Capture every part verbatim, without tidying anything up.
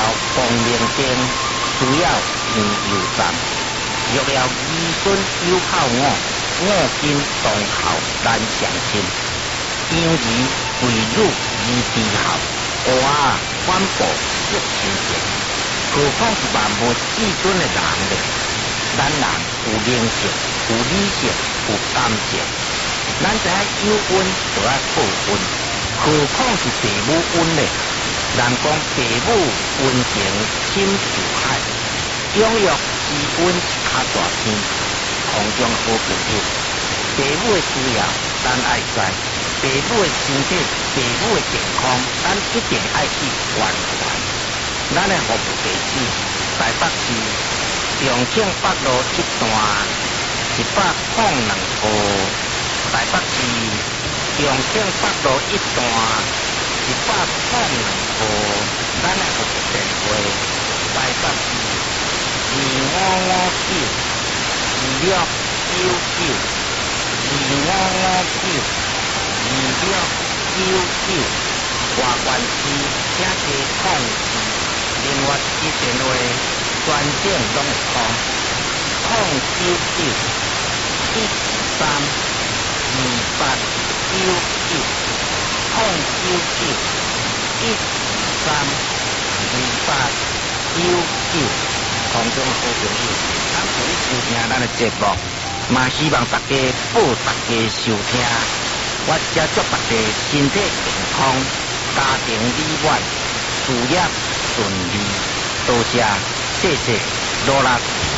光明灯，需要钱油站。若了儿孙有孝我，我今当孝难相亲。因而为汝而低孝，我啊反哺肉亲情。何况是万无至尊的人呢？咱人有灵性，有理性，有感情。咱知影有恩就要报恩，何况是父母恩呢？人讲父母恩情深如海，养育之恩一卡大天，空中好朋友。父母的需要咱爱知，父母的身体、父母的健康，咱一定爱去关怀。咱的服务地址台北市重庆北路一段一百零两号，台北市重庆北路一段一百零两号，咱的服务电话台北市二五五九二六九九二五五九二六九九，外关市请加控制另外一电话专线拢会通，控九九一三二八九九，控九九一三二八九九，空中好朋友，咱可以收听咱的节目，嘛希望大家报大家收听，我也祝大家身体健康，家庭美满，事业顺利，多谢，谢谢，努力。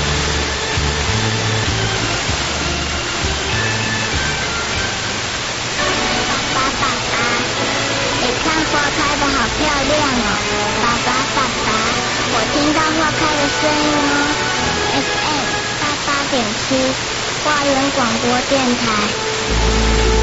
爸爸爸爸，你看花开的好漂亮哦！爸爸爸爸，我听到花开的声音哦。F M 八八点七，花园广播电台。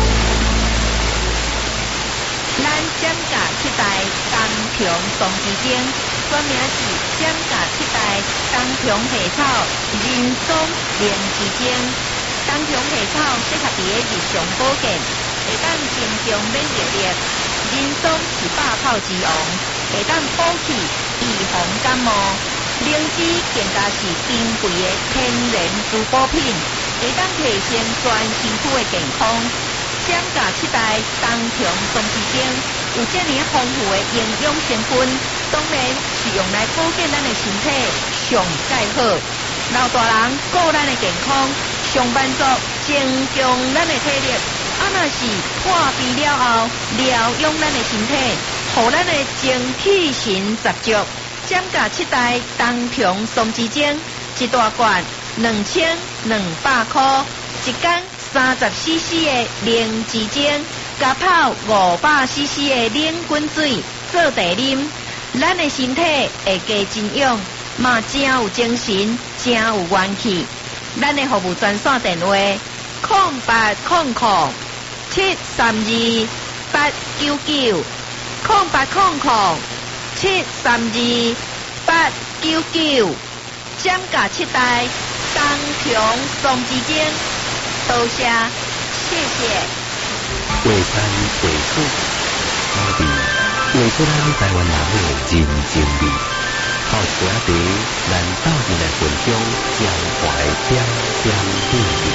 咱giảm价七代东平松之间，全名是giảm价七代东平下草人松莲之间。东平下草适合伫个日常保健，会当增强免疫力。人松是百草之王，会当补气预防感冒。灵芝更加是珍贵的天然滋补品，会当提升全身躯的健康。giảm价七代东平松之间有这么丰富的营养成分，当然是用来保健咱的身体上介好。老大人顾咱的健康，上班族增强咱的体力，啊若是破病了后疗养咱的身体，互咱的精气神十足。giảm价七代东平松之间一大罐两千两百块，一天三十 C C 的灵芝精，加泡五百 C C 的冷滚水做茶啉，咱的身体会加增养，嘛真有精神，真有元气。咱的服务专线电话：零八零零七三二八九九，零八零零七三二八九九，giảm价七代东平松之间。多谢，谢谢。 画山画水，土地画出咱台湾人的人情味。泡一杯茶，咱斗阵来分享江淮点点滴滴。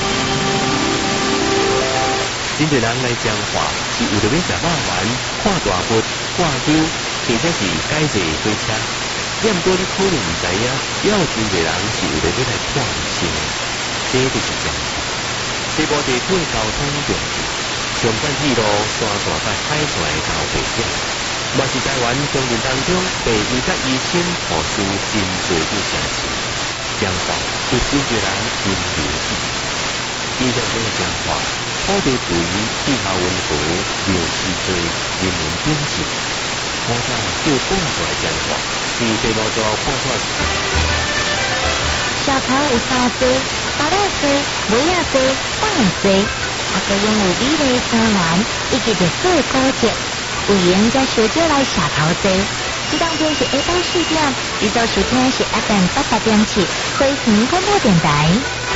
真侪人来江华是为着要食肉丸、看大佛、挂钩，或者是解热火车。念过你可能唔知影，也有真侪人是为着要来看医生，这就是江华。这部地铁交通重镇，上山铁路山线甲海线的交汇点，嘛是台湾中人当中被医甲医生护士真侪有城市。江华有真侪人因留意，印象中的江华，土地肥，气候温和，庙寺多，人民秉持。我想就搬出来江华，是第五座搬出来。 小头有三岁，巴拉岁，尾仔岁，放岁，也个拥有美丽山峦以及特色的古迹，有闲才小少来下头坐。这当天是下晡四点，你做收听是 F M 八八点七，回平广播电台。